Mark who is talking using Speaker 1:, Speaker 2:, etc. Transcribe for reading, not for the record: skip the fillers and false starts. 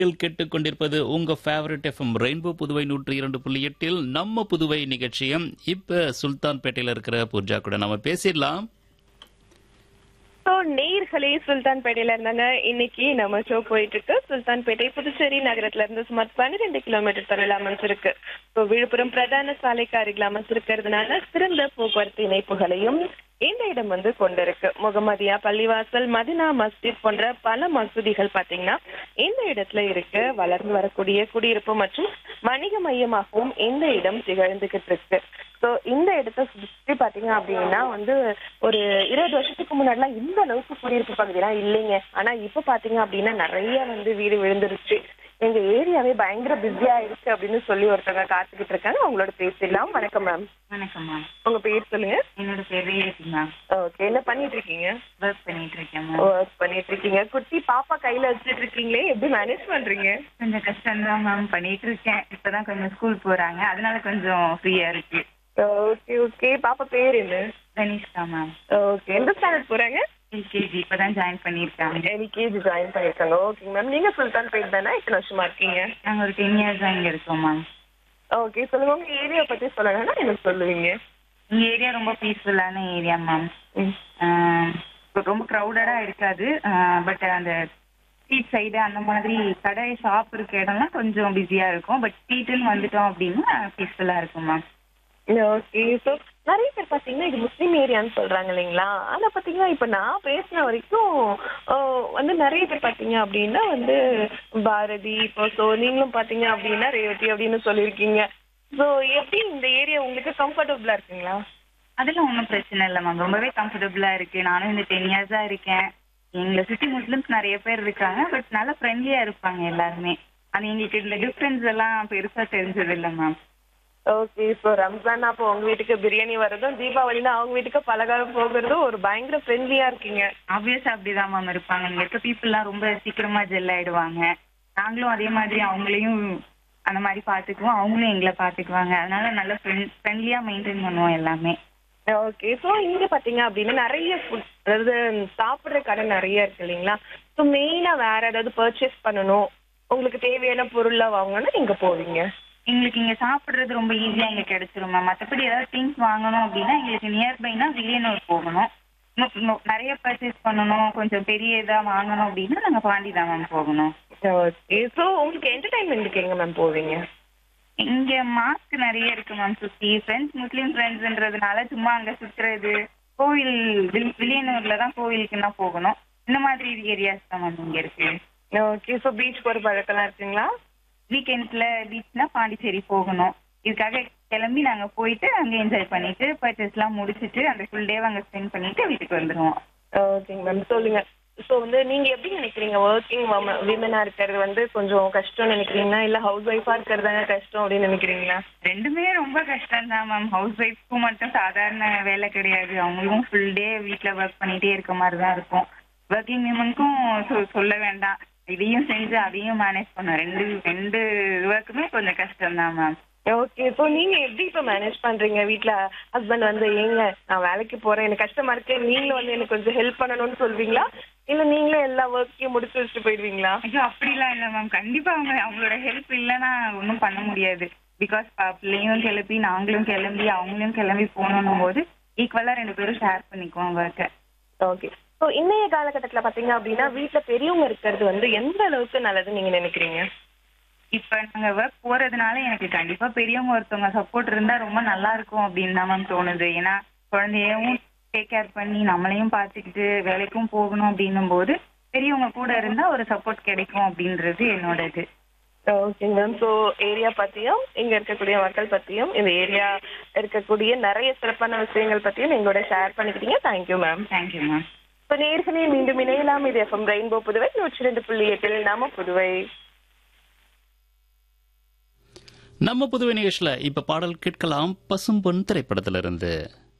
Speaker 1: கேட்டுக்கொண்டிருப்பது உங்க favourite FM rainbow Puduvai 102.8 நம்ம புதுவை நிகழ்ச்சியும். இப்ப சுல்தான்பேட்டையில இருக்கிற பூஜா கூட நம்ம பேசிடலாம்.
Speaker 2: நேயர்களே, சுல்தான்பேட்டையில இருந்தாங்க. இன்னைக்கு நம்ம ஷோ போயிட்டு இருக்கு. சுல்தான்பேட்டை புதுச்சேரி நகரத்துல இருந்து சுமார் 12 கிலோமீட்டர் தொலைவில் அமைஞ்சிருக்கு. விழுப்புரம் பிரதான சாலைக்கு அருகில் அமைஞ்சிருக்கிறதுனால சிறந்த போக்குவரத்து இணைப்புகளையும் இந்த இடம் கொண்டிருக்கு. முகமதியா பள்ளிவாசல், மதினா மஸ்ஜித் போன்ற பல மசூதிகள் பாத்தீங்கன்னா இந்த இடத்துல இருக்கு. வளர்ந்து வரக்கூடிய குடியிருப்பு மற்றும் வணிக மையமாகவும் இந்த இடம் திகழ்ந்துகிட்டு இருக்கு. இந்த இடத்த சுற்றி பாத்தீங்க அப்படின்னா ஒரு 20 வருஷத்துக்கு முன்னாடிலாம் இந்த அளவுக்கு குடியிருப்பு பகுதியெல்லாம் இல்லைங்க. ஆனா இப்ப பாத்தீங்க அப்படின்னா நிறைய வீடு விழுந்துருச்சு. எங்க ஏரியாவே பயங்கர பிஸியா ஆயிடுச்சு அப்படின்னு சொல்லி ஒருத்தவங்க காத்துக்கிட்டு இருக்காங்க. அவங்களோட பேசிடலாம். வணக்கம் மேம்.
Speaker 3: வணக்கம் மேம்.
Speaker 2: உங்க பேர் சொல்லுங்க.
Speaker 3: என்னோட பேர் ரேவதி மேம்.
Speaker 2: ஓகே, என்ன பண்ணிட்டு இருக்கீங்க?
Speaker 3: ஒர்க் பண்ணிட்டு இருக்கேன் மேம்.
Speaker 2: ஒர்க் பண்ணிட்டு இருக்கீங்க. குட்டி பாப்பா கையில வச்சுட்டு இருக்கீங்களே, எப்படி மேனேஜ் பண்றீங்க?
Speaker 3: கொஞ்சம் கஷ்டம் தான் மேம், பண்ணிட்டு இருக்கேன். இப்பதான் கொஞ்சம் ஸ்கூல் போறாங்க, அதனால கொஞ்சம் ஃப்ரீயா இருக்கு.
Speaker 2: Okay okay. பாப்பா பேர் என்ன?
Speaker 3: தனிஷ்கா மேம்.
Speaker 2: ஓகே, எந்த ஸ்டாண்டர்ட் போறாங்க?
Speaker 3: எல்கேஜி இப்பதான் ஜாயின் பண்ணிருக்காங்க.
Speaker 2: எல்கேஜி ஜாயின் பண்ணிருக்காங்க. Okay ma'am. நீங்க சுல்தான்பேட் தானே? இத்தனை வருஷமா இருக்கீங்க?
Speaker 3: நாங்க ஒரு 10 இயர்ஸ் தான் இங்க இருக்கோம் மேம்.
Speaker 2: ஓகே, சொல்லுங்க. உங்க ஏரியா பத்தி சொல்லணும்னா எனக்கு சொல்லுவீங்க.
Speaker 3: எங்க ஏரியா ரொம்ப பீஸ்ஃபுல்லான ஏரியா மேம். ரொம்ப க்ரௌடடா இருக்காது. பட் அந்த ஸ்ட்ரீட் சைடு அந்த மாதிரி கடை ஷாப் இருக்க இடம்லாம் கொஞ்சம் பிஸியா இருக்கும். பட் ஸ்ட்ரீட்டுன்னு வந்துட்டோம் அப்படின்னா பீஸ்ஃபுல்லா இருக்கும் மேம்.
Speaker 2: ஓகே. ஸோ நிறைய பேர் பார்த்தீங்கன்னா இது முஸ்லீம் ஏரியான்னு சொல்றாங்க இல்லைங்களா? ஆனா பார்த்தீங்கன்னா இப்போ நான் பேசின வரைக்கும் நிறைய பேர் பார்த்தீங்க அப்படின்னா பாரதி, இப்போ நீங்களும் பார்த்தீங்க அப்படின்னா ரேவதி அப்படின்னு சொல்லியிருக்கீங்க. ஸோ எப்படி இந்த ஏரியா உங்களுக்கு கம்ஃபர்டபுளா இருக்குங்களா?
Speaker 3: அதெல்லாம் ஒன்றும் பிரச்சனை இல்லை மேம், ரொம்பவே கம்ஃபர்டபுளா இருக்கு. நானும் இந்த 10 இயர்ஸா இருக்கேன். எங்களை சுற்றி முஸ்லிம்ஸ் நிறைய பேர் இருக்காங்க. பட் நல்லா ஃப்ரெண்ட்லியா இருப்பாங்க எல்லாருமே. அது எங்களுக்கு இந்த டிஃப்ரென்ஸ் எல்லாம் பெருசா தெரிஞ்சது இல்லை மேம்.
Speaker 2: ஓகே. ஸோ ரம்ஜான் அப்போ உங்க வீட்டுக்கு பிரியாணி வர்றதும், தீபாவளினா அவங்க வீட்டுக்கு பலகாரம் போகிறதும் ஒரு பயங்கர ஃப்ரெண்ட்லியா இருக்கீங்க.
Speaker 3: ஆப்வியஸா அப்படிதான் மேம் இருப்பாங்க. இங்க இருக்க பீப்புள்லாம் ரொம்ப சீக்கிரமா ஜெல் ஆயிடுவாங்க. நாங்களும் அதே மாதிரி அவங்களையும் அந்த மாதிரி பாத்துக்குவோம், அவங்களும் எங்களை பாத்துக்குவாங்க. அதனால நல்ல ஃப்ரெண்ட்லியா மெயின்டைன் பண்ணுவோம் எல்லாமே.
Speaker 2: ஓகே. ஸோ இங்க பாத்தீங்க அப்படின்னா நிறைய ஃபுட், அதாவது சாப்பிட்ற கடை நிறைய இருக்கு இல்லைங்களா? ஸோ மெயினா வேற ஏதாவது பர்ச்சேஸ் பண்ணணும், உங்களுக்கு தேவையான பொருள்லாம் வாங்கணும்னா எங்க போவீங்க?
Speaker 3: எங்களுக்கு இங்க சாப்பிடுறது ரொம்ப ஈஸியா இங்க கிடைச்சிரும் மேம். மற்றபடி ஏதாவது திங்ஸ் வாங்கணும் அப்படின்னா எங்களுக்கு நியர்பைனா வில்லியனூர் போகணும். நிறைய பர்ச்சேஸ் பண்ணணும், கொஞ்சம் பெரிய இதா வாங்கணும் அப்படின்னா நாங்க பாண்டி தான் மேம் போகணும்.
Speaker 2: ஓகே. ஸோ உங்களுக்கு என்டர்டைன்மெண்ட்டுக்கு எங்க மேம் போவீங்க?
Speaker 3: இங்க மாஸ்க் நிறைய இருக்கு மேம் சுத்தி. ஃப்ரெண்ட்ஸ், முஸ்லீம் ஃப்ரெண்ட்ஸ்ன்றதுனால சும்மா அங்க சுத்துறது. கோவில் வில்லியனூர்ல தான் கோவிலுக்குன்னா போகணும். இந்த மாதிரி ஏரியாஸ் தான் மேம் இங்க இருக்கு.
Speaker 2: ஓகே. ஸோ பீச் போற பழக்கம்லாம் இருக்குங்களா?
Speaker 3: வீக்கெண்ட்ஸ்ல பீச்னா பாண்டிச்சேரி போகணும். இதுக்காக கிளம்பி நாங்க போயிட்டு அங்க என்ஜாய் பண்ணிட்டு பர்ச்சேஸ் எல்லாம் முடிச்சிட்டு அந்த ஃபுல் டே அங்க ஸ்பெண்ட் பண்ணிட்டு வீட்டுக்கு வந்துருவோம்.
Speaker 2: ஓகேங்க மேம். சொல்லுங்க. ஸோ நீங்க எப்படி நினைக்கிறீங்க? ஒர்க்கிங் விமனா இருக்கிறது கொஞ்சம் கஷ்டம் நினைக்கிறீங்களா, இல்ல ஹவுஸ் ஒய்ஃபா இருக்கிறதாங்க கஷ்டம் அப்படின்னு நினைக்கிறீங்களா?
Speaker 3: ரெண்டுமே ரொம்ப கஷ்டம் தான் மேம். ஹவுஸ் ஒய்ஃப்க்கும் மட்டும் சாதாரண வேலை கிடையாது. அவங்களும் ஃபுல் டே வீட்டுல ஒர்க் பண்ணிட்டே இருக்க மாதிரி தான் இருக்கும். ஒர்க்கிங் விமனுக்கும் சொல்ல வேண்டாம். இதையும் செஞ்சு அதையும் மேனேஜ் பண்ண ரெண்டு ஒர்க்குமே கொஞ்சம் கஷ்டம் தான் மேம்.
Speaker 2: ஓகே. ஸோ நீங்க எப்படி இப்போ மேனேஜ் பண்றீங்க? வீட்டுல ஹஸ்பண்ட் ஏங்க நான் வேலைக்கு போறேன், எனக்கு கஷ்டமா இருக்கு, நீங்களும் எனக்கு கொஞ்சம் ஹெல்ப் பண்ணணும்னு சொல்வீங்களா, இல்ல நீங்களும் எல்லா ஒர்க்கையும் முடிச்சு வச்சுட்டு போயிடுவீங்களா?
Speaker 3: ஐயோ அப்படிலாம் இல்லை மேம். கண்டிப்பா அவங்களோட ஹெல்ப் இல்லைன்னா ஒன்றும் பண்ண முடியாது. பிகாஸ் பிள்ளையும் கிளம்பி நாங்களும் கிளம்பி அவங்களும் கிளம்பி போகணும் போது ஈக்குவலா 2 பேரும் ஷேர் பண்ணிக்குவோம் ஒர்க்கை.
Speaker 2: ஓகே. ஸோ இன்னைய காலகட்டத்தில் பார்த்தீங்க அப்படின்னா வீட்டில் பெரியவங்க இருக்கிறது எந்த அளவுக்கு நல்லதுன்னு நீங்க நினைக்கிறீங்க?
Speaker 3: இப்ப நாங்க ஒர்க் போறதுனால எனக்கு கண்டிப்பா பெரியவங்க ஒருத்தவங்க சப்போர்ட் இருந்தா ரொம்ப நல்லா இருக்கும் அப்படின்னு தான் மேம் தோணுது. ஏன்னா குழந்தையவும் டேக் கேர் பண்ணி நம்மளையும் பார்த்துக்கிட்டு வேலைக்கும் போகணும் அப்படின்னும் போது பெரியவங்க கூட இருந்தா ஒரு சப்போர்ட் கிடைக்கும் அப்படின்றது என்னோட இது.
Speaker 2: ஓகேங்க மேம். ஸோ ஏரியா பற்றியும் இங்கே இருக்கக்கூடிய மக்கள் பற்றியும் இந்த ஏரியா இருக்கக்கூடிய நிறைய சிறப்பான விஷயங்கள் பற்றியும் எங்களோட ஷேர் பண்ணிக்கிட்டீங்க. Thank you ma'am.
Speaker 3: Thank you ma'am.
Speaker 2: இப்போ நேயர்களே, மீண்டும் இணையலாம். இது எஃப்எம் ரெயின்போ புதுவை 102.8 நம்ம புதுவை.
Speaker 1: நம்ம புதுவை நிகழ்ச்சியில இப்ப பாடல் கேட்கலாம். பசும்பொன் திரைப்படத்திலிருந்து.